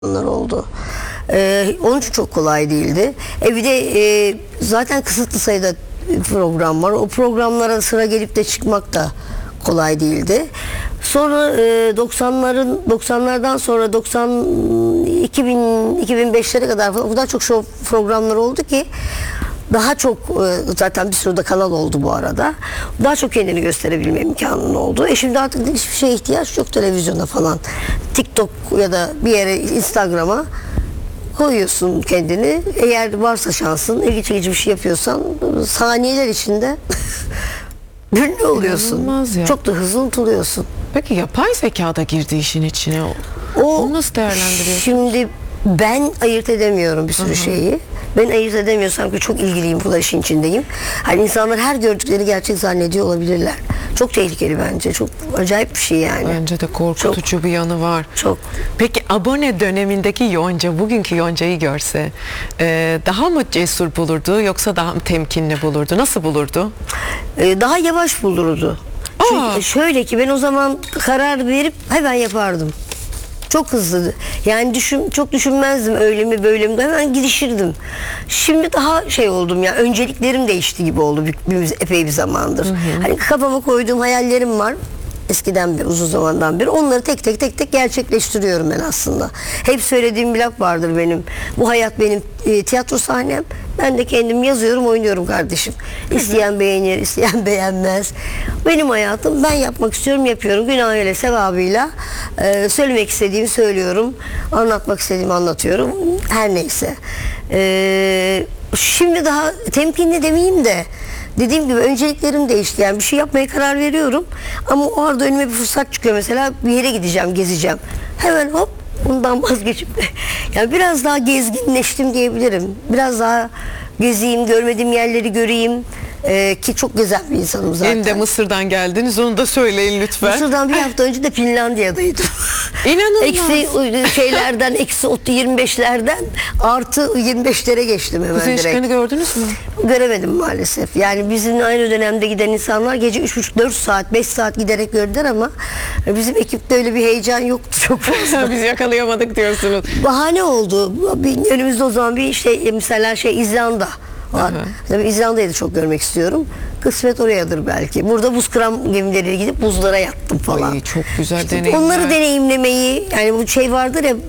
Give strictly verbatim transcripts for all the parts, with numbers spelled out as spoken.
Onlar oldu. Ee, onun için çok kolay değildi. E bir de e, zaten kısıtlı sayıda program var. O programlara sıra gelip de çıkmak da kolay değildi. Sonra e, doksanların doksanlardan sonra doksan iki bin iki bin beşlere kadar falan o kadar çok show programları oldu ki daha çok e, zaten bir sürü de kanal oldu bu arada. Daha çok kendini gösterebilme imkanın oldu. E şimdi artık hiçbir şeye ihtiyaç yok, televizyona falan. TikTok ya da bir yere, Instagram'a koyuyorsun kendini. Eğer varsa şansın, ilgi çekici bir şey yapıyorsan saniyeler içinde ünlü oluyorsun. Çok da hızlı unutuluyorsun. Peki yapay zeka da girdi işin içine. O, Onu nasıl değerlendiriyorsun? Şimdi ben ayırt edemiyorum bir sürü Hı-hı. şeyi. Ben ayırt edemiyorsam ki çok ilgiliyim, bu işin içindeyim. Hani insanlar her gördükleri gerçek zannediyor olabilirler. Çok tehlikeli bence. Çok acayip bir şey yani. Bence de korkutucu çok, bir yanı var. Çok. Peki abone dönemindeki Yonca, bugünkü Yonca'yı görse e, daha mı cesur bulurdu yoksa daha mı temkinli bulurdu? Nasıl bulurdu? E, daha yavaş bulurdu. Aa. Çünkü şöyle ki ben o zaman karar verip hemen yapardım. Çok hızlı. Yani düşün, çok düşünmezdim öyle mi böyle mi, hemen girişirdim. Şimdi daha şey oldum ya, önceliklerim değişti gibi oldu bir, bir, epey bir zamandır. Hı hı. Hani kafama koyduğum hayallerim var. Eskiden beri, uzun zamandan beri onları tek tek tek tek gerçekleştiriyorum ben aslında. Hep söylediğim bir laf vardır benim. Bu hayat benim e, tiyatro sahnem. Ben de kendim yazıyorum, oynuyorum kardeşim. İsteyen beğenir, isteyen beğenmez. Benim hayatım, ben yapmak istiyorum, yapıyorum. Günahıyla, sevabıyla e, söylemek istediğimi söylüyorum. Anlatmak istediğimi anlatıyorum. Her neyse. E, şimdi daha temkinli demeyeyim de, dediğim gibi önceliklerim değişti. Yani bir şey yapmaya karar veriyorum ama o arada önüme bir fırsat çıkıyor, mesela bir yere gideceğim, gezeceğim. Hemen hop bundan vazgeçip yani biraz daha gezginleştim diyebilirim. Biraz daha gezeyim, görmediğim yerleri göreyim. Ee, ki çok gezen bir insanım zaten. Hem de Mısır'dan geldiniz, onu da söyleyin lütfen. Mısır'dan bir hafta önce de Finlandiya'daydım. İnanılmaz. Eksi şeylerden, eksi yirmi beşlerden artı yirmi beşlere geçtim hemen Kuzey direkt. ışıklarını gördünüz mü? Göremedim maalesef. Yani bizimle aynı dönemde giden insanlar gece üç buçuk dört saat, beş saat giderek gördüler ama bizim ekipte öyle bir heyecan yoktu çok fazla. Biz yakalayamadık diyorsunuz. Bahane oldu. Önümüzde o zaman bir şey, mesela şey İzlanda var. Tabii İzlanda'yı da çok görmek istiyorum. Kısmet orayadır belki. Burada buz kıran gemileriyle gidip buzlara yattım falan. Ay, çok güzel işte deneyimler. onları deneyimlemeyi, yani bu şey vardır ya,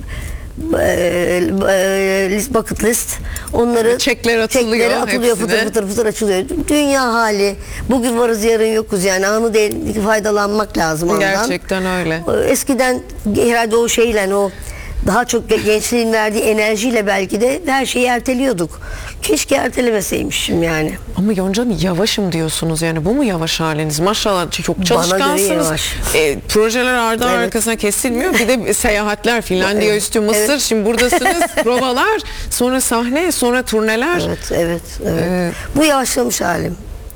bucket list, onları çekler atılıyor, çekleri atılıyor, fıtır fıtır fıtır açılıyor. Dünya hali, bugün varız yarın yokuz, yani anı de faydalanmak lazım ondan. Gerçekten öyle. Eskiden herhalde o şeyle, o daha çok gençliğin verdiği enerjiyle belki de her şeyi erteliyorduk. Keşke ertelemeseymişim yani. Ama Yonca Hanım, yavaşım diyorsunuz, yani bu mu yavaş haliniz? Maşallah çok çalışkansınız. E, projeler ardı evet. arkasına kesilmiyor. Bir de seyahatler, Finlandiya evet. üstü Mısır. Evet. Şimdi buradasınız, provalar, sonra sahne, sonra turneler. Evet, evet. evet. Ee, bu yavaşlamış halim.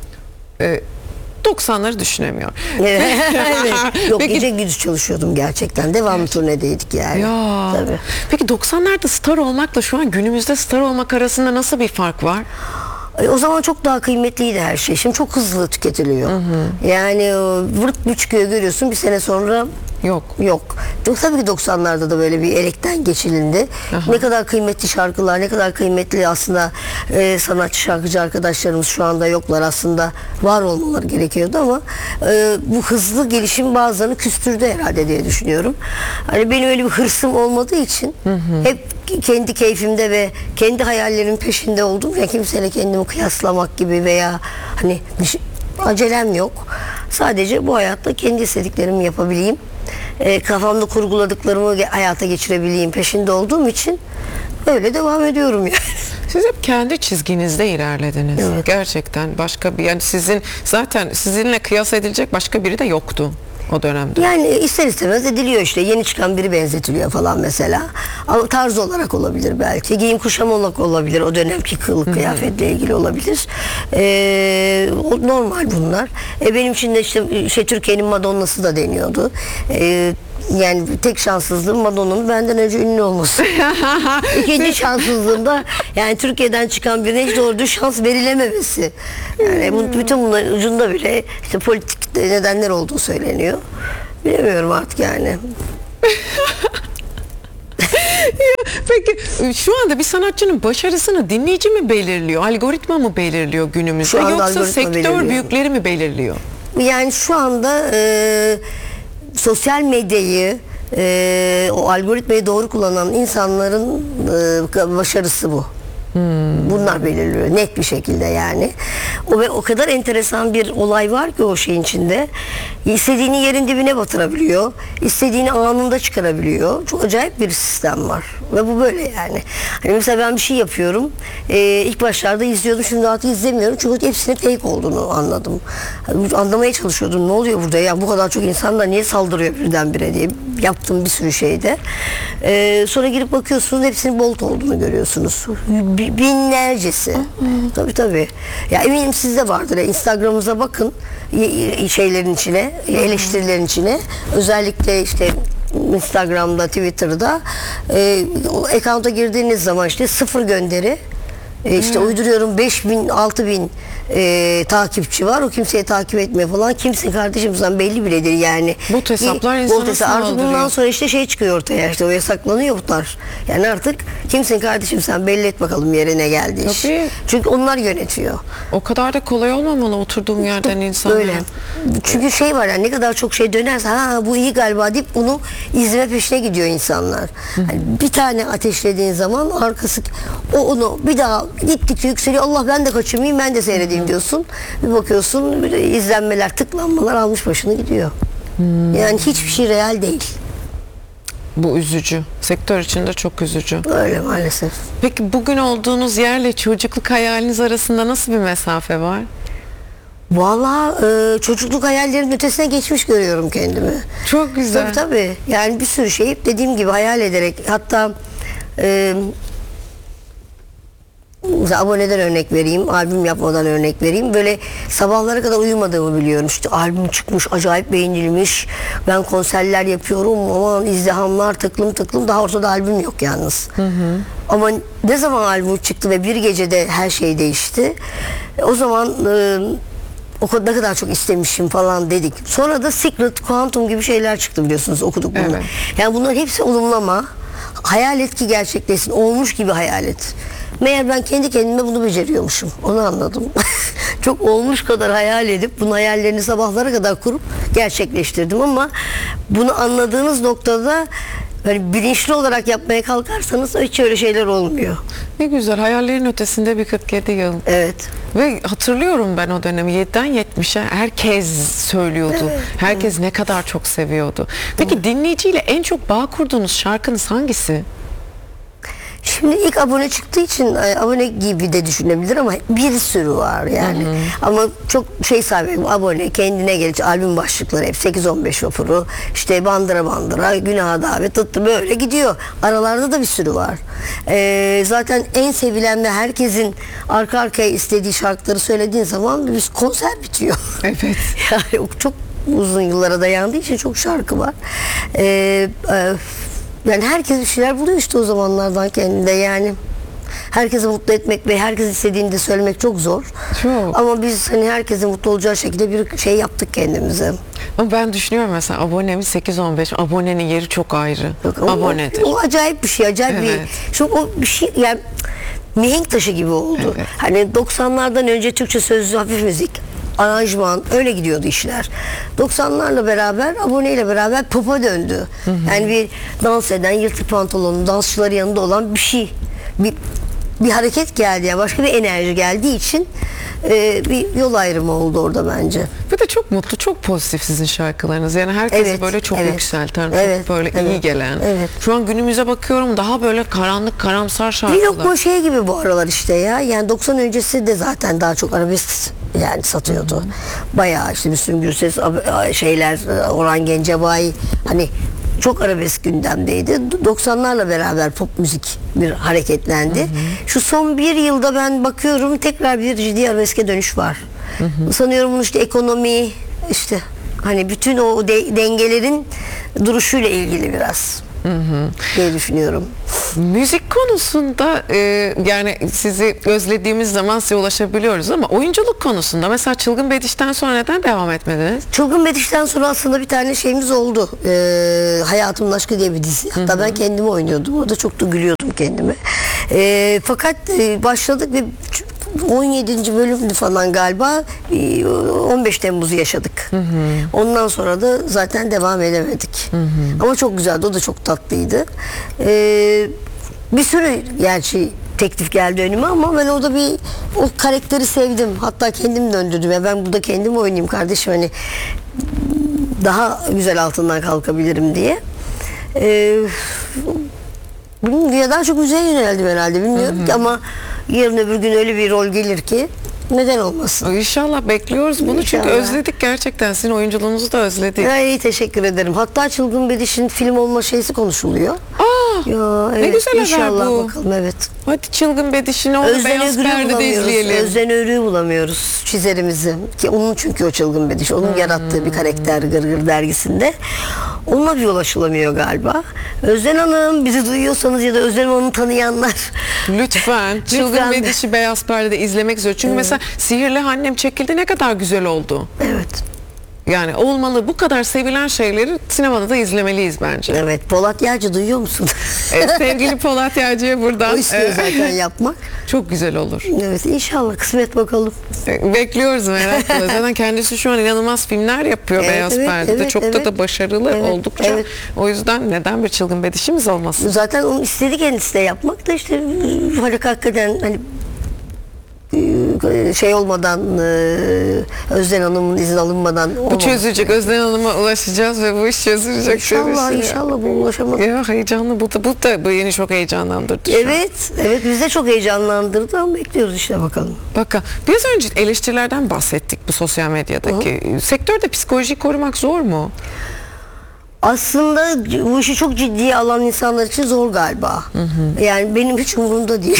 E, doksanları düşünemiyor. Evet. Yok, peki, gece gündüz çalışıyordum gerçekten. Devamlı evet. turnedeydik yani. Ya. Tabii. Peki doksanlarda star olmakla şu an günümüzde star olmak arasında nasıl bir fark var? O zaman çok daha kıymetliydi her şey. Şimdi çok hızlı tüketiliyor. Hı hı. Yani vırt bir çıkıyor, görüyorsun, bir sene sonra yok. Yok. Tabii ki doksanlarda da böyle bir elekten geçilindi. Aha. Ne kadar kıymetli şarkılar, ne kadar kıymetli aslında e, sanatçı, şarkıcı arkadaşlarımız şu anda yoklar, aslında var olmaları gerekiyordu ama e, bu hızlı gelişim bazılarını küstürdü herhalde diye düşünüyorum. Hani benim öyle bir hırsım olmadığı için hı hı. hep kendi keyfimde ve kendi hayallerimin peşinde oldum ya, kimseyle kendimi kıyaslamak gibi veya hani acelem yok. Sadece bu hayatta kendi istediklerimi yapabileyim. E, kafamda kurguladıklarımı hayata geçirebileyim peşinde olduğum için öyle devam ediyorum yani. Siz hep kendi çizginizde ilerlediniz. Evet. Gerçekten başka bir, yani sizin zaten sizinle kıyas edilecek başka biri de yoktu o dönemde. Yani ister istemez ediliyor işte. Yeni çıkan biri benzetiliyor falan mesela. Ama tarz olarak olabilir belki. Giyim kuşam olarak olabilir. O dönemki kılık kıyafetle ilgili olabilir. Ee, normal bunlar. E, benim için de işte şey, Türkiye'nin Madonna'sı da deniyordu. Ee, Yani tek şanssızlığım Madonna'nın benden önce ünlü olması. İkinci şanssızlığım da yani Türkiye'den çıkan birine hiç doğru düz şans verilememesi. Yani bu, bütün bunların ucunda bile işte politik nedenler olduğu söyleniyor. Bilemiyorum artık yani. Peki şu anda bir sanatçının başarısını dinleyici mi belirliyor? Algoritma mı belirliyor günümüzde? Şu anda Yoksa algoritma sektör belirliyor. büyükleri mi belirliyor? Yani şu anda e, sosyal medyayı, e, o algoritmayı doğru kullanan insanların e, başarısı bu. Hmm. Bunlar belirliyor net bir şekilde yani. O ve o kadar enteresan bir olay var ki o şeyin içinde. İstediğini yerin dibine batırabiliyor. İstediğini anında çıkarabiliyor. Çok acayip bir sistem var. Ve bu böyle yani. Hani mesela ben bir şey yapıyorum. Ee, ilk başlarda izliyordum. Şimdi artık izlemiyorum. Çünkü hepsinin fake olduğunu anladım. Hani anlamaya çalışıyordum. Ne oluyor burada ya? Bu kadar çok insan da niye saldırıyor birdenbire diye. Yaptığım bir sürü şeyde. Ee, sonra girip bakıyorsunuz hepsinin bolt olduğunu görüyorsunuz. Binlercesi. Hı hı. Tabii tabii. Ya eminim sizde vardır. Instagram'ınıza bakın şeylerin içine, eleştirilerin içine. Özellikle işte Instagram'da, Twitter'da e, o account'a girdiğiniz zaman işte sıfır gönderi. E, işte hmm. uyduruyorum beş bin, altı bin e, takipçi var. O kimseyi takip etmiyor falan. Kimsin kardeşim sen belli biledir yani. Bu hesaplar insanı hesap. Artık bundan sonra işte şey çıkıyor ortaya işte o yasaklanıyor bunlar. Yani artık kimsin kardeşim sen belli et bakalım yerine geldi iş. Tabii. Çünkü onlar yönetiyor. O kadar da kolay olmamalı oturduğum yerden insanlar. Öyle. Çünkü şey var yani ne kadar çok şey dönerse ha bu iyi galiba deyip bunu izleme peşine gidiyor insanlar. Yani bir tane ateşlediğin zaman arkası o onu bir daha gittikçe yükseliyor. Allah ben de kaçırmayayım ben de seyredeyim diyorsun. Bir bakıyorsun bir izlenmeler tıklanmalar almış başını gidiyor. Hmm. Yani hiçbir şey real değil. Bu üzücü. Sektör için de çok üzücü. Öyle maalesef. Peki bugün olduğunuz yerle çocukluk hayaliniz arasında nasıl bir mesafe var? Vallahi e, çocukluk hayallerinin ötesine geçmiş görüyorum kendimi. Çok güzel. Tabii tabii. Yani bir sürü şey dediğim gibi hayal ederek hatta e, mesela aboneden örnek vereyim, albüm yapmadan örnek vereyim. Böyle sabahlara kadar uyumadığımı biliyorum. İşte albüm çıkmış, acayip beğenilmiş. Ben konserler yapıyorum. Aman izdihamlar tıklım tıklım. Daha ortada albüm yok yalnız. Hı hı. Ama ne zaman albüm çıktı ve bir gecede her şey değişti. O zaman e, o kadar, ne kadar çok istemişim falan dedik. Sonra da Secret, Quantum gibi şeyler çıktı biliyorsunuz okuduk bunu. Evet. Yani bunların hepsi olumlama. Hayal et ki gerçekleşsin. Olmuş gibi hayal et. Meğer ben kendi kendime bunu beceriyormuşum. Onu anladım. Çok olmuş kadar hayal edip bunun hayallerini sabahlara kadar kurup gerçekleştirdim ama bunu anladığınız noktada hani bilinçli olarak yapmaya kalkarsanız hiç öyle şeyler olmuyor. Ne güzel hayallerin ötesinde bir kırk yedi yıl. Evet. Ve hatırlıyorum ben o dönemi yediden yetmişe herkes söylüyordu. Evet. Herkes evet. ne kadar çok seviyordu. Peki evet. dinleyiciyle en çok bağ kurduğunuz şarkınız hangisi? Şimdi ilk abone çıktığı için abone gibi de düşünebilir ama bir sürü var yani. Hı hı. Ama çok şey sahibi abone kendine gelince albüm başlıkları hep sekiz on beş vapuru işte bandıra bandıra günaha davet tuttu böyle gidiyor. Aralarda da bir sürü var. Ee, zaten en sevilen ve herkesin arka arkaya istediği şarkıları söylediğin zaman bir konser bitiyor. Evet. Yani çok uzun yıllara dayandığı için çok şarkı var. Ee, e, Yani herkes bir şeyler buluyor işte o zamanlardan kendinde yani. Herkesi mutlu etmek ve herkes istediğini de söylemek çok zor. Çok. Ama biz hani herkesin mutlu olacağı şekilde bir şey yaptık kendimize. Ama ben düşünüyorum mesela abonemiz sekiz on beş abonenin yeri çok ayrı. Yok, abonedir. O, o acayip bir şey acayip evet. bir. Şu o bir şey yani mihenk taşı gibi oldu. Evet. Hani doksanlardan önce Türkçe sözlü hafif müzik, aranjman öyle gidiyordu işler. doksanlarla beraber aboneyle beraber pop'a döndü. Hı hı. Yani bir dans eden yırtık pantolonlu dansçıları yanında olan bir şey. Bir, bir hareket geldi yani başka bir enerji geldiği için e, bir yol ayrımı oldu orada bence. Ve de çok mutlu, çok pozitif sizin şarkılarınız. Yani herkesi evet, böyle çok evet. yükselten, evet, çok böyle evet, iyi gelen. Evet. Şu an günümüze bakıyorum daha böyle karanlık, karamsar şarkılar. Bir lokma şey gibi bu aralar işte ya. Yani doksan öncesi de zaten daha çok arabesk yani satıyordu. Hı hı. Bayağı işte Müslüm Gürses şeyler, Orhan Gencebay hani çok arabesk gündemdeydi. doksanlarla beraber pop müzik bir hareketlendi. Hı hı. Şu son bir yılda ben bakıyorum tekrar bir ciddi arabeske dönüş var. Hı hı. Sanıyorum bunun işte ekonomi işte hani bütün o de- dengelerin duruşuyla ilgili biraz. Hı hı. diye düşünüyorum. Müzik konusunda e, yani sizi özlediğimiz zaman size ulaşabiliyoruz ama oyunculuk konusunda mesela Çılgın Bediş'ten sonra neden devam etmediniz? Çılgın Bediş'ten sonra aslında bir tane şeyimiz oldu. E, Hayatımın Aşkı diye bir dizi. Hatta hı hı. ben kendimi oynuyordum. Orada çok da gülüyordum kendime. E, fakat e, başladık ve on yedinci bölümdü falan galiba. E, on beş Temmuz'u yaşadık. Hı hı. Ondan sonra da zaten devam edemedik. Hı hı. Ama çok güzeldi. O da çok tatlıydı. E, bir sürü gerçi teklif geldi önüme ama ben orada bir o karakteri sevdim. Hatta kendim döndürdüm. Ya ben burada kendim oynayayım kardeşim, hani daha güzel altından kalkabilirim diye. Ee, ya daha çok müziğe yöneldim herhalde, bilmiyorum ki, ama yarın öbür gün öyle bir rol gelir ki neden olmasın. İnşallah bekliyoruz bunu. İnşallah. Çünkü özledik gerçekten. Sizin oyunculuğunuzu da özledik. Ya, iyi, teşekkür ederim. Hatta Çılgın Bediş'in film olma şeysi konuşuluyor. Aa, ya, evet, ne güzel inşallah haber bu. Bakalım, evet. Hadi Çılgın Bediş'in onu Beyaz Perde'de izleyelim. Özden Örü'yü bulamıyoruz, çizerimizi. Ki onun, çünkü o Çılgın Bediş. Onun hmm. yarattığı bir karakter Gırgır dergisinde. Onunla bir ulaşılamıyor galiba. Özden Hanım, bizi duyuyorsanız ya da Özden Hanım'ı tanıyanlar. Lütfen Çılgın Bediş'i Beyaz Perde'de izlemek istiyor. Çünkü evet. mesela Sihirli Annem çekildi, ne kadar güzel oldu. Evet. Yani olmalı, bu kadar sevilen şeyleri sinemada da izlemeliyiz bence. Evet. Polat Yağcı duyuyor musun? Evet, sevgili Polat Yağcı'ya buradan. O istiyor zaten yapmak. Çok güzel olur. Evet, inşallah, kısmet bakalım. Bekliyoruz merakla. Zaten kendisi şu an inanılmaz filmler yapıyor evet, Beyaz evet, Perde'de. Evet, Çok evet. da da başarılı evet, oldukça. Evet. O yüzden neden bir Çılgın Bediş'imiz olmasın? Zaten onu istedi kendisi de yapmak da, işte hani hakikaten hani şey olmadan, Özden Hanım'ın izin alınmadan olmadan. Bu çözülecek. Özden Hanım'a ulaşacağız ve bu iş çözülecek. İnşallah, inşallah bu ulaşamaz. Ya heyecanlı, bu da, bu da bu yeni çok heyecanlandırdı. Evet, evet, bizi de çok heyecanlandırdı ama bekliyoruz işte, bakalım. Bakın, biraz önce eleştirilerden bahsettik bu sosyal medyadaki. Hı. Sektörde psikolojiyi korumak zor mu? Aslında bu işi çok ciddiye alan insanlar için zor galiba. Hı hı. Yani benim hiç umurumda değil.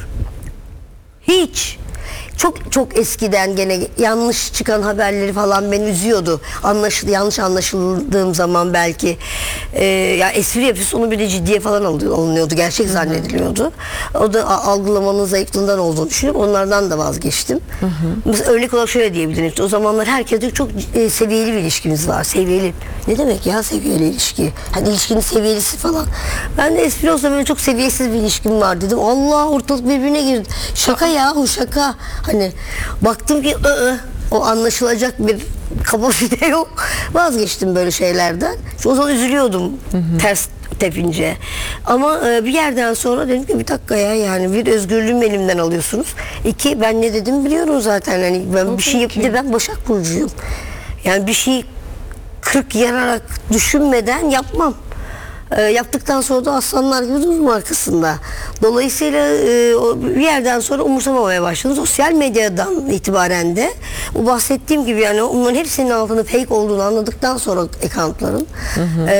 Hiç. Çok çok eskiden gene yanlış çıkan haberleri falan beni üzüyordu. Anlaşıl yanlış anlaşıldığım zaman belki e, ya espri yapıyorsun, onu bir de ciddiye falan alınıyordu. Gerçek zannediliyordu. O da algılamanın zayıflığından olduğunu düşünüp onlardan da vazgeçtim. Hı hı. Mesela örnek olarak şöyle diyebilirim. İşte o zamanlar herkese çok e, seviyeli bir ilişkimiz var. Seviyeli. Ne demek ya seviyeli ilişki? Hani ilişkinin seviyelisi falan. Ben de espri olsa böyle çok seviyesiz bir ilişkim var dedim. Allah, ortalık birbirine girdi. Şaka ya, o şaka. Hani baktım ki ı-ı, o anlaşılacak bir kapasite yok. Vazgeçtim böyle şeylerden. Çünkü o zaman üzülüyordum, hı hı. ters tepince. Ama e, bir yerden sonra dedim ki bir dakika ya, yani bir özgürlüğüm elimden alıyorsunuz. İki, ben ne dedim biliyorum zaten. Hani ben o bir şey yapayım, ben Başak Burcu'yum. Yani bir şey kırk yararak düşünmeden yapmam. E, yaptıktan sonra da aslanlar gibi dururum arkasında. Dolayısıyla e, o bir yerden sonra umursamamaya başladım. Sosyal medyadan itibaren de o bahsettiğim gibi, yani onların hepsinin altında fake olduğunu anladıktan sonra accountların e,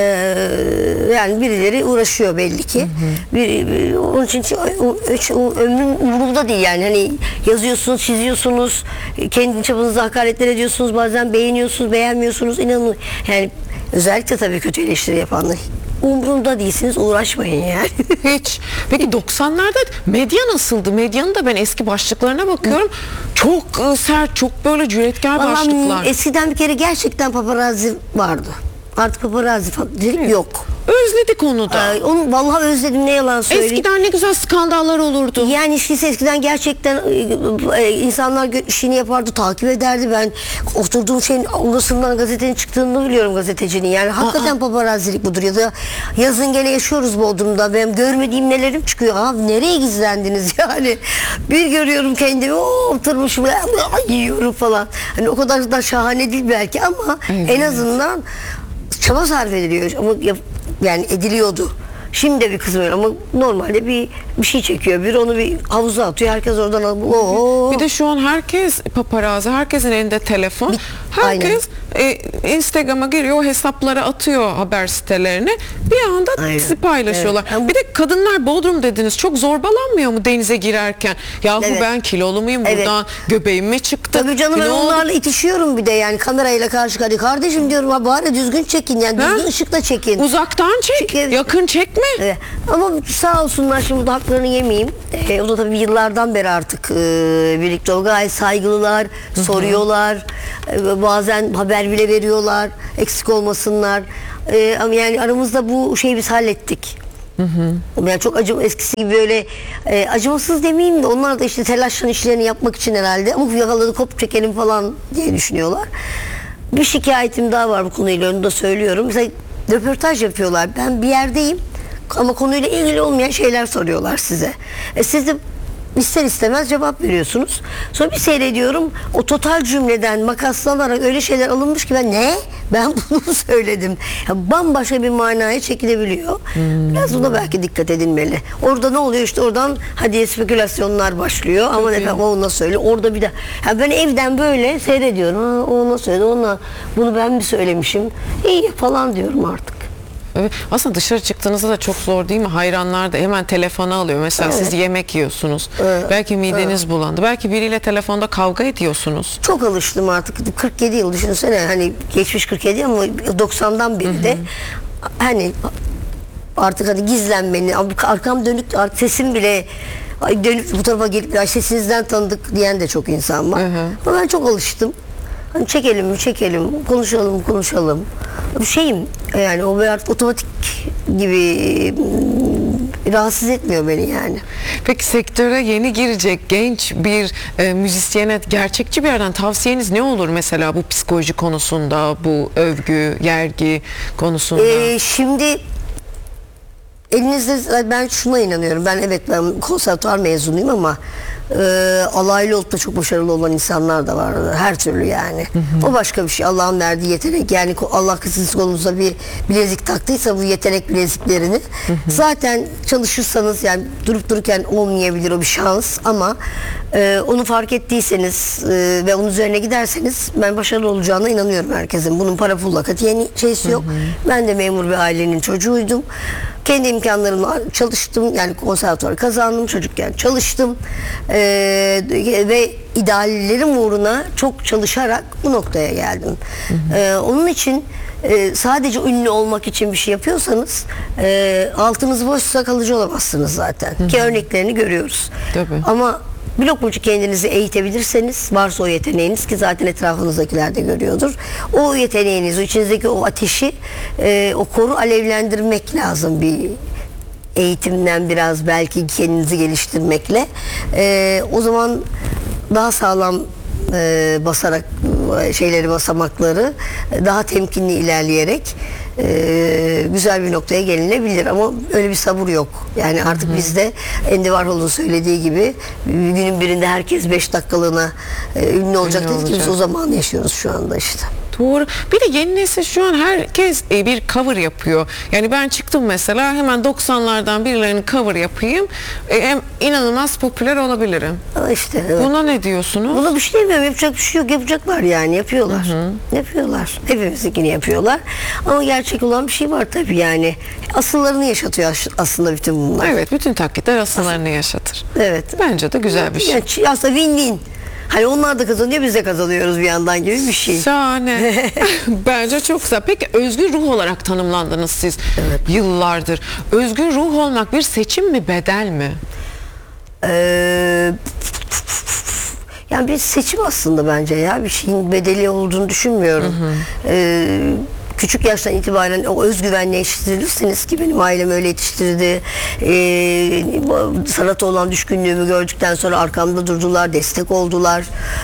yani birileri uğraşıyor belli ki. Hı hı. Bir, bir, onun için hiç ömrüm umurumda değil yani. Hani yazıyorsunuz, çiziyorsunuz, kendi çapınızda hakaretler ediyorsunuz, bazen beğeniyorsunuz, beğenmiyorsunuz. İnanın yani, özellikle tabii kötü eleştiri yapanlar. Umurumda değilsiniz, uğraşmayın yani. Hiç. Peki doksanlarda medya nasıldı? Medyanın da ben eski başlıklarına bakıyorum. Çok ıı, sert, çok böyle cüretkar Vallahi başlıklar. Eskiden bir kere gerçekten paparazzi vardı. Artık paparazzi evet. yok. Özledik onu da. Ee, onu vallahi özledim, ne yalan söyleyeyim. Eskiden ne güzel skandallar olurdu. Yani işte eskiden gerçekten e, insanlar işini yapardı, takip ederdi. Ben oturduğum şeyin orasından gazetenin çıktığını biliyorum, gazetecinin. Yani hakikaten paparazzilik budur. Ya da yazın gene yaşıyoruz Bodrum'da. Benim görmediğim nelerim çıkıyor. Abi nereye gizlendiniz yani? Bir görüyorum kendimi, o oturmuşum yiyorum falan. Hani o kadar da şahane değil belki ama evet. En azından çaba sarf ediliyor ama yani ediliyordu. Şimdi de bir kızım öyle ama normalde bir bir şey çekiyor. Bir onu bir havuza atıyor. Herkes oradan alıyor. Bir de şu an herkes paparazzi. Herkesin elinde telefon. Bir, herkes e, Instagram'a giriyor. O hesaplara atıyor haber sitelerine. Bir anda aynen. paylaşıyorlar. Evet. Bir de kadınlar, Bodrum dediniz, çok zorbalanmıyor mu denize girerken? Yahu evet. ben kilolu muyum? Evet. Buradan göbeğim mi çıktı? Tabii canım, ben onlarla itişiyorum bir de yani kamerayla karşı karşıya. Kardeşim diyorum, ha bari düzgün çekin yani, düzgün ha? ışıkla çekin. Uzaktan çek. Çek. Yakın çekme. Evet. Ama sağ olsunlar, şimdi burada haklarını yemeyeyim. E, o da tabii yıllardan beri artık e, birlikte o gayet saygılılar, hı hı. soruyorlar. E, bazen haber bile veriyorlar, eksik olmasınlar. E, ama yani aramızda bu şeyi biz hallettik. Hı hı. Yani çok acım eskisi gibi böyle e, acımasız demeyeyim de onlar da işte telaşla işlerini yapmak için herhalde ama yakaladı kop çekelim falan diye düşünüyorlar. Bir şikayetim daha var bu konuyla, onu da söylüyorum. Mesela röportaj yapıyorlar. Ben bir yerdeyim ama konuyla ilgili olmayan şeyler soruyorlar size. E siz de ister istemez cevap veriyorsunuz. Sonra bir seyrediyorum, o total cümleden makaslanarak öyle şeyler alınmış ki ben ne? Ben bunu söyledim. Ya bambaşka bir manaya çekilebiliyor. Hmm. Biraz buna belki dikkat edilmeli. Orada ne oluyor işte, oradan hadi spekülasyonlar başlıyor. Ama ne kadar o nasıl söyle? Orada bir de ya ben evden böyle seyrediyorum. Ha, o nasıl söyledi? Ona bunu ben mi söylemişim? İyi falan diyorum artık. Evet. Aslında dışarı çıktığınızda da çok zor değil mi? Hayranlar da hemen telefonu alıyor. Mesela evet. Siz yemek yiyorsunuz. Evet. Belki mideniz evet. bulandı. Belki biriyle telefonda kavga ediyorsunuz. Çok alıştım artık. kırk yedi yıl düşünsene. Hani geçmiş kırk yedi ama doksandan beri de hani artık hani gizlenmeni, arkam dönük, artık sesim bile dönüp bu tarafa gelip ya sesinizden tanıdık diyen de çok insan var. Hı hı. Ama ben çok alıştım. Hani çekelim mi çekelim, konuşalım konuşalım. Şeyim yani o böyle artık otomatik gibi rahatsız etmiyor beni yani. Peki sektöre yeni girecek genç bir e, müzisyene gerçekçi bir yerden tavsiyeniz ne olur mesela bu psikoloji konusunda, bu övgü, yergi konusunda? Ee, şimdi elinizde, ben şuna inanıyorum. Ben evet ben konservatuvar mezunuyum ama e, alaylı olup da çok başarılı olan insanlar da var. Her türlü yani. Hı hı. O başka bir şey. Allah'ın verdiği yetenek. Yani Allah sizin kolunuza bir bilezik taktıysa bu yetenek bileziklerini hı hı. zaten çalışırsanız yani durup dururken olmayabilir, o bir şans ama e, onu fark ettiyseniz e, ve onun üzerine giderseniz ben başarılı olacağına inanıyorum herkesin. Bunun para pulla katiyen şeysi yok. Hı hı. Ben de memur bir ailenin çocuğuydum. Kendi imkanlarımla çalıştım. Yani konservatuvar kazandım. Çocukken çalıştım. Ee, ve ideallerim uğruna çok çalışarak bu noktaya geldim. Hı hı. Ee, onun için e, sadece ünlü olmak için bir şey yapıyorsanız e, altınız boşsa kalıcı olamazsınız zaten. Hı hı. Ki örneklerini görüyoruz. Tabii. Ama bir lokmacık kendinizi eğitebilirseniz, varsa o yeteneğiniz ki zaten etrafınızdakiler de görüyordur. O yeteneğiniz, o içinizdeki o ateşi, e, o koru alevlendirmek lazım bir eğitimden biraz belki kendinizi geliştirmekle. E, o zaman daha sağlam e, basarak şeyleri basamakları daha temkinli ilerleyerek e, güzel bir noktaya gelinebilir ama öyle bir sabır yok. Yani artık hı hı. bizde Andy Warhol'un söylediği gibi günün birinde herkes beş dakikalığına e, ünlü olacak ünlü dedik ki biz o zaman yaşıyoruz şu anda işte. Doğru. Bir de yeni nesil şu an herkes bir cover yapıyor. Yani ben çıktım mesela hemen doksanlardan birilerinin cover yapayım. E, inanılmaz popüler olabilirim. İşte evet. Buna ne diyorsunuz? Buna bir şey demiyorum. Yapacak bir şey yok. Yapacaklar yani. Yapıyorlar. Hı hı. Yapıyorlar. Hepimizinkini yapıyorlar. Ama gerçek olan bir şey var tabii yani. Asıllarını yaşatıyor aslında bütün bunlar. Evet. Bütün taklitler asıllarını yaşatır. Evet. Bence de güzel bir şey. Yani aslında win-win. Hani onlar da kazanıyor, biz de kazanıyoruz bir yandan gibi bir şey. Şahane. Bence çok güzel. Peki özgür ruh olarak tanımlandınız siz evet. yıllardır. Özgür ruh olmak bir seçim mi, bedel mi? Ee, yani bir seçim aslında bence ya. Bir şeyin bedeli olduğunu düşünmüyorum. Hı hı. Ee, küçük yaştan itibaren o özgüvenle yetiştirilirseniz ki benim ailem öyle yetiştirdi. Ee, sanata olan düşkünlüğümü gördükten sonra arkamda durdular, destek oldular.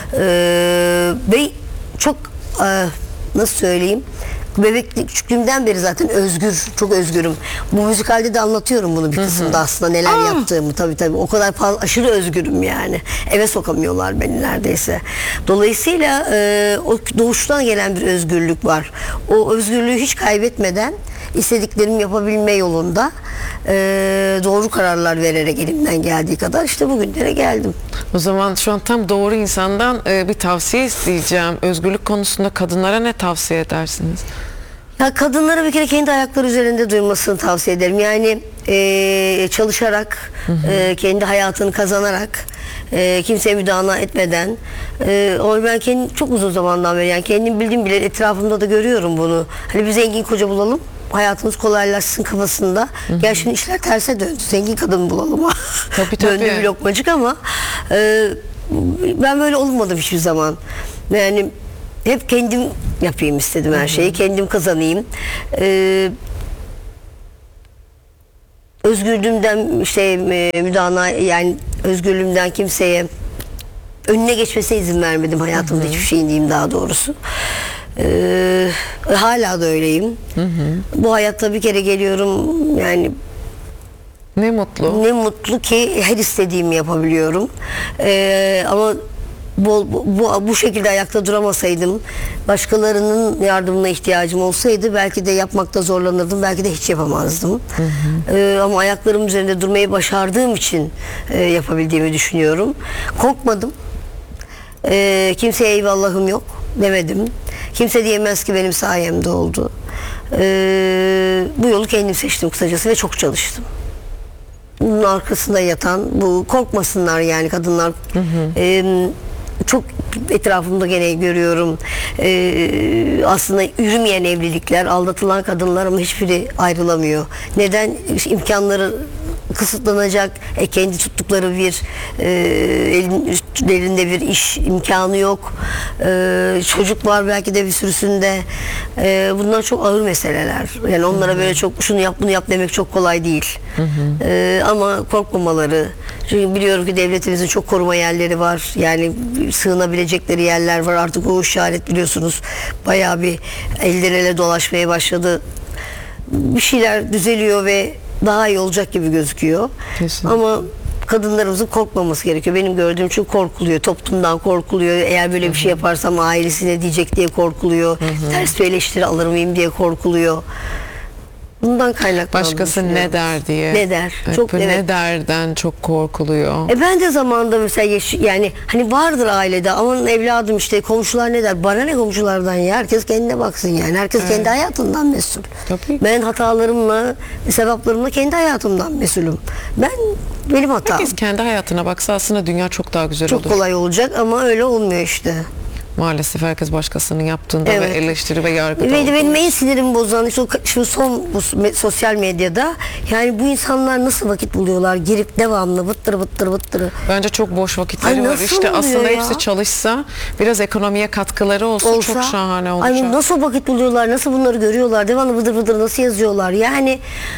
Ee, ve çok e, nasıl söyleyeyim? Bebeklik küçüklüğümden beri zaten özgür, çok özgürüm. Bu müzikalde de anlatıyorum bunu bir kısımda aslında neler Aa. yaptığımı tabii tabii. O kadar fazla, aşırı özgürüm yani. Eve sokamıyorlar beni neredeyse. Dolayısıyla e, o doğuştan gelen bir özgürlük var. O özgürlüğü hiç kaybetmeden istediklerimi yapabilme yolunda e, doğru kararlar vererek elimden geldiği kadar işte bugünlere geldim. O zaman şu an tam doğru insandan e, bir tavsiye isteyeceğim. Özgürlük konusunda kadınlara ne tavsiye edersiniz? Ya kadınlara bir kere kendi ayakları üzerinde durmasını tavsiye ederim. Yani e, çalışarak, hı hı. E, kendi hayatını kazanarak, e, kimseye müdahale etmeden. E, o ben kendim çok uzun zamandan beri yani kendim bildiğim bile etrafımda da görüyorum bunu. Hani bir zengin koca bulalım, hayatımız kolaylaşsın kafasında. Hı hı. Gerçi işler terse döndü. Zengin kadın bulalım. Tabii tabii. Döndü bir lokmacık ama e, ben böyle olmadım hiçbir zaman. Yani hep kendim yapayım istedim her şeyi. Hı hı. Kendim kazanayım. Ee, özgürlüğümden işte e, müdana yani özgürlüğümden kimseye önüne geçmesine izin vermedim hayatımda, hiçbir şeyin diyeyim daha doğrusu. Ee, hala da öyleyim. Hı hı. Bu hayatta bir kere geliyorum, yani ne mutlu. Ne mutlu ki her istediğimi yapabiliyorum. Ee, ama bu, bu, bu şekilde ayakta duramasaydım, başkalarının yardımına ihtiyacım olsaydı belki de yapmakta zorlanırdım, belki de hiç yapamazdım. Hı hı. Ee, ama ayaklarım üzerinde durmayı başardığım için e, yapabildiğimi düşünüyorum. Korkmadım. Ee, kimseye eyvallahım yok demedim. Kimse diyemez ki benim sayemde oldu. Ee, bu yolu kendim seçtim kısacası ve çok çalıştım. Bunun arkasında yatan, bu korkmasınlar yani kadınlar. Hı hı. Ee, çok etrafımda gene görüyorum. Ee, aslında yürümeyen evlilikler, aldatılan kadınlar ama hiçbiri ayrılamıyor. Neden? İşte imkanları kısıtlanacak, e, kendi tuttukları bir e, ellerinde bir iş imkanı yok, e, çocuk var belki de bir sürüsünde. E, bunlar çok ağır meseleler. Yani onlara, hı hı, böyle çok şunu yap bunu yap demek çok kolay değil. Hı hı. E, ama korkmamaları. Çünkü biliyorum ki devletimizin çok koruma yerleri var. Yani sığınabilecekleri yerler var. Artık o işaret biliyorsunuz bayağı bir elden ele dolaşmaya başladı. Bir şeyler düzeliyor ve daha iyi olacak gibi gözüküyor. Kesinlikle. Ama kadınlarımızın korkmaması gerekiyor. Benim gördüğüm çok korkuluyor. Toplumdan korkuluyor. Eğer böyle, hı hı, bir şey yaparsam ailesine diyecek diye korkuluyor. Hı hı. Ters bir eleştiri alır mıyım diye korkuluyor. Bundan kaynaklı. Başkası ne der diye. Ne der? Evet, çok ne evet. derden çok korkuluyor. E ben de zamanında mesela yaş- yani hani vardır ailede, aman evladım işte komşular ne der? Bana ne komşulardan ya? Herkes kendine baksın yani. Herkes, evet, kendi hayatından mesul. Tabii. Ben hatalarımla, sevaplarımla kendi hayatımdan mesulüm. Ben benim hatam. Herkes kendi hayatına baksa aslında dünya çok daha güzel çok olur. Çok kolay olacak ama öyle olmuyor işte. Maalesef herkes başkasının yaptığında, evet, ve eleştiri ve yargıda ve olduğu. Benim en sinirimi bozan işte şu son bu sosyal medyada, yani bu insanlar nasıl vakit buluyorlar girip devamlı vıttır vıttır vıttır. Bence çok boş vakitleri var. İşte aslında ya? Hepsi çalışsa, biraz ekonomiye katkıları olsa, olsa çok şahane olacak. Ay nasıl vakit buluyorlar, nasıl bunları görüyorlar, devamlı vıdır vıdır nasıl yazıyorlar, yani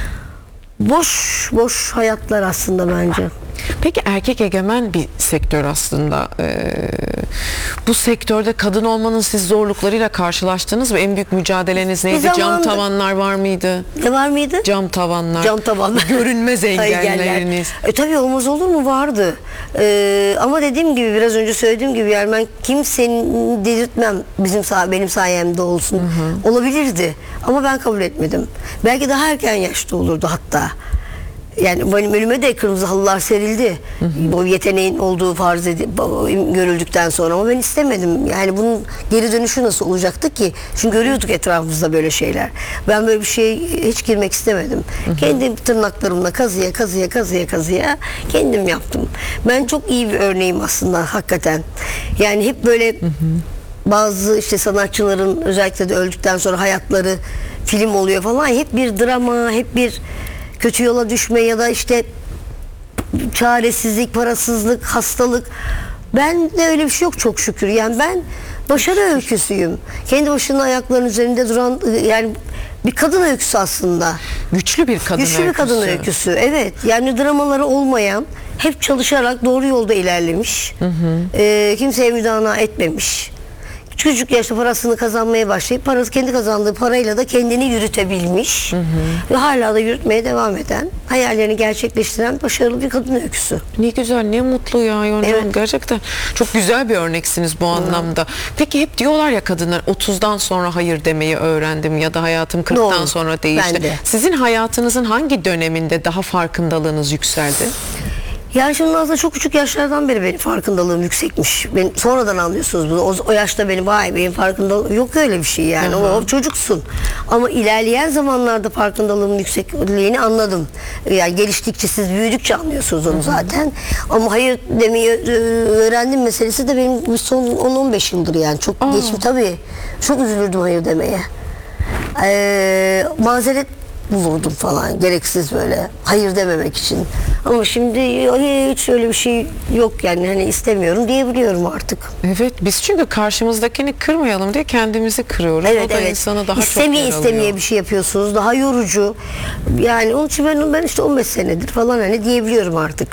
boş boş hayatlar aslında bence. Peki erkek egemen bir sektör aslında. Ee, bu sektörde kadın olmanın siz zorluklarıyla karşılaştınız mı? En büyük mücadeleniz neydi? Cam tavanlar var mıydı? Ne var mıydı? Cam tavanlar. Cam tavanlar. Görünmez engelleriniz. E tabii olmaz olur mu? Vardı. Ee, ama dediğim gibi, biraz önce söylediğim gibi, yani ben kimsenin delirtmem bizim sah benim sayemde olsun. Hı hı. Olabilirdi. Ama ben kabul etmedim. Belki daha erken yaşta olurdu hatta. Yani benim önüme de kırmızı halılar serildi. Hı hı. Bu yeteneğin olduğu farz edip görüldükten sonra, ama ben istemedim. Yani bunun geri dönüşü nasıl olacaktı ki? Çünkü görüyorduk etrafımızda böyle şeyler. Ben böyle bir şeye hiç girmek istemedim. Hı hı. Kendi tırnaklarımla kazıya kazıya kazıya kazıya kendim yaptım. Ben çok iyi bir örneğim aslında hakikaten. Yani hep böyle, hı hı, bazı işte sanatçıların özellikle de öldükten sonra hayatları film oluyor falan. Hep bir drama, hep bir kötü yola düşme ya da işte çaresizlik, parasızlık, hastalık. Ben de öyle bir şey yok çok şükür. Yani ben başarı öyküsüyüm. Kendi başının ayaklarının üzerinde duran, yani bir kadın öyküsü aslında. Güçlü bir kadın Güçlü öyküsü. bir kadın öyküsü. Evet. Yani dramaları olmayan, hep çalışarak doğru yolda ilerlemiş. Hı hı. E, kimseye müdana etmemiş. Küçük yaşta parasını kazanmaya başlayıp parası, kendi kazandığı parayla da kendini yürütebilmiş, hı hı, ve hala da yürütmeye devam eden, hayallerini gerçekleştiren başarılı bir kadın öyküsü. Ne güzel, ne mutlu ya Yonca. Evet. Gerçekten çok güzel bir örneksiniz bu, hı, anlamda. Peki hep diyorlar ya kadınlar, otuzdan sonra hayır demeyi öğrendim ya da hayatım kırktan Doğru. sonra değişti. Sizin hayatınızın hangi döneminde daha farkındalığınız yükseldi? Yani şimdi aslında çok küçük yaşlardan beri benim farkındalığım yüksekmiş. Ben, sonradan anlıyorsunuz bunu. O, o yaşta beni vay benim farkındalığım yok, öyle bir şey yani. O, o çocuksun. Ama ilerleyen zamanlarda farkındalığımın yüksekliğini anladım. Yani geliştikçe, siz büyüdükçe anlıyorsunuz onu, hı hı, zaten. Ama hayır demeyi öğrendim meselesi de benim son on on beş yıldır yani. Çok Aa. geçmiş tabii. Çok üzülürdüm hayır demeye. Ee, mazeret bulurdum falan. Gereksiz böyle. Hayır dememek için. Ama şimdi hiç öyle bir şey yok yani. Hani istemiyorum diyebiliyorum artık. Evet, biz çünkü karşımızdakini kırmayalım diye kendimizi kırıyoruz. Evet, o da evet. insanı daha istemeye çok istemeye yaralıyor. bir şey yapıyorsunuz. Daha yorucu. Yani onun için ben, ben işte on beş senedir falan hani diyebiliyorum artık.